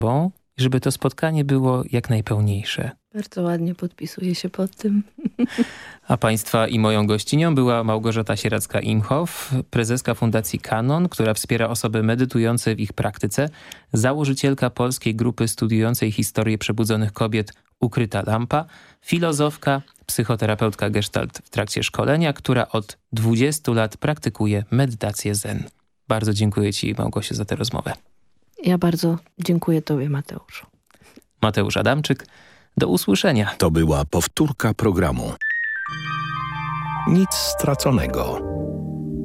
żeby to spotkanie było jak najpełniejsze. Bardzo ładnie podpisuję się pod tym. A Państwa i moją gościnią była Małgorzata Sieradzka-Imhoff, prezeska Fundacji Kanon, która wspiera osoby medytujące w ich praktyce, założycielka polskiej grupy studiującej historię przebudzonych kobiet Ukryta Lampa, filozofka, psychoterapeutka gestalt w trakcie szkolenia, która od 20 lat praktykuje medytację zen. Bardzo dziękuję Ci, Małgosiu, za tę rozmowę. Ja bardzo dziękuję Tobie, Mateuszu. Mateusz Adamczyk, do usłyszenia. To była powtórka programu. Nic straconego.